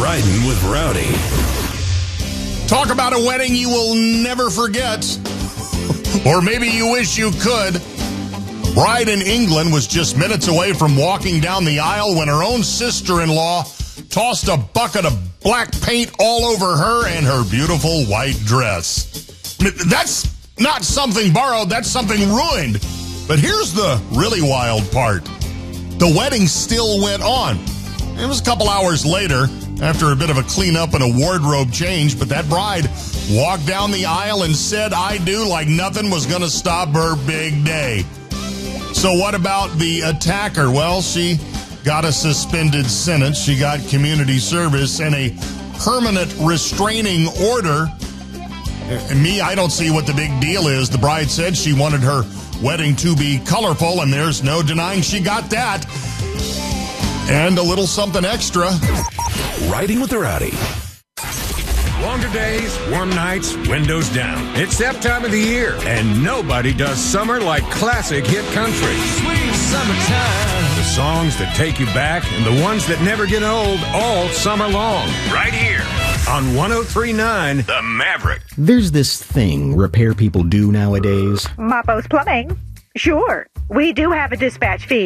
Riding with Rowdy. Talk about a wedding you will never forget. Or maybe you wish you could. Bride in England was just minutes away from walking down the aisle when her own sister-in-law tossed a bucket of black paint all over her and her beautiful white dress. That's not something borrowed, that's something ruined. But here's the really wild part. The wedding still went on. It was a couple hours later, after a bit of a cleanup and a wardrobe change, but that bride walked down the aisle and said "I do" like nothing was going to stop her big day. So what about the attacker? Well, she got a suspended sentence. She got community service and a permanent restraining order. I don't see what the big deal is. The bride said she wanted her wedding to be colorful, and there's no denying she got that. And a little something extra. Riding with the Rowdy. Longer days, warm nights, windows down. It's that time of the year, and nobody does summer like classic hit country. Sweet summertime. The songs that take you back and the ones that never get old all summer long. Right here on 103.9 The Maverick. There's this thing repair people do nowadays. Mapo's Plumbing. Sure, we do have a dispatch fee.